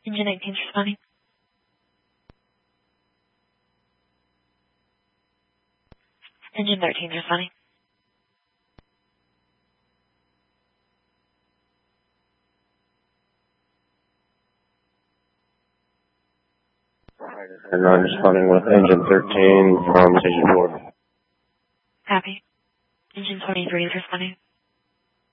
Engine 19 is responding. Engine 13 is responding. And I'm responding with engine 13 from station 4. Copy. Engine 23 is responding.